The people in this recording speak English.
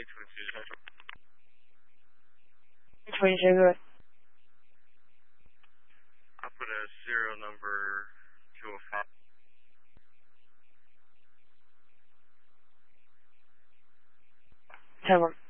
Which one is good? I'll put a serial number 205. 7.